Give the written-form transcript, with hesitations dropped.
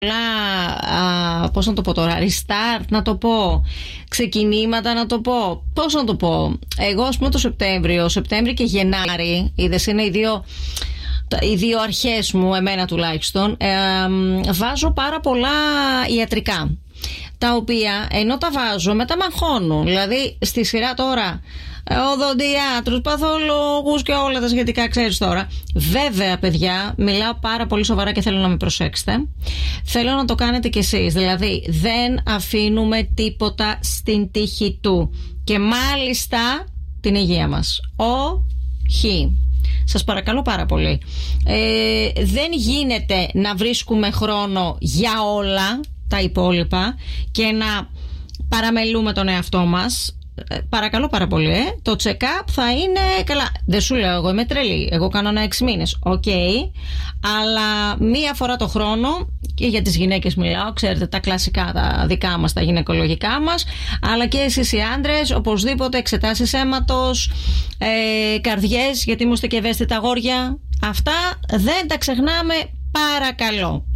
πώς να το πω τώρα, restart να το πω, ξεκινήματα να το πω, πώς να το πω. Εγώ ας πούμε το Σεπτέμβρη και Γενάρη, είδες, είναι οι δύο αρχές μου, εμένα τουλάχιστον, βάζω πάρα πολλά ιατρικά, τα οποία ενώ τα βάζω μετά μ' αγχώνουν. Δηλαδή στη σειρά τώρα οδοντιάτρους, παθολόγους και όλα τα σχετικά, ξέρεις τώρα. Βέβαια παιδιά, μιλάω πάρα πολύ σοβαρά και θέλω να με προσέξετε. Θέλω να το κάνετε κι εσείς. Δηλαδή δεν αφήνουμε τίποτα στην τύχη του. Και μάλιστα την υγεία μας. Όχι. Σας παρακαλώ πάρα πολύ. Δεν γίνεται να βρίσκουμε χρόνο για όλα τα υπόλοιπα και να παραμελούμε τον εαυτό μας. Παρακαλώ πάρα πολύ. Το check-up θα είναι καλά. Δεν σου λέω εγώ είμαι τρελή. Εγώ κάνω ένα 6 μήνες. Οκ. Αλλά μία φορά το χρόνο, και για τις γυναίκες μιλάω, ξέρετε τα κλασικά, τα δικά μας, τα γυναικολογικά μας, αλλά και εσείς οι άντρες, οπωσδήποτε εξετάσεις αίματος, καρδιές, γιατί είμαστε και ευαίσθητα αγόρια. Αυτά δεν τα ξεχνάμε, παρακαλώ.